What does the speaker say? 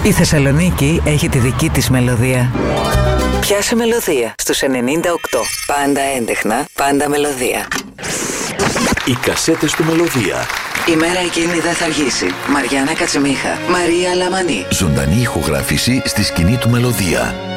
Η Θεσσαλονίκη έχει τη δική της μελωδία. Πιάσε μελωδία στους 98. Πάντα έντεχνα, πάντα μελωδία. Οι κασέτες του Μελωδία. Η μέρα εκείνη δεν θα αργήσει. Μαριάννα Κατσιμίχα, Μαρία Λαμανή. Ζωντανή ηχογράφηση στη σκηνή του Μελωδία.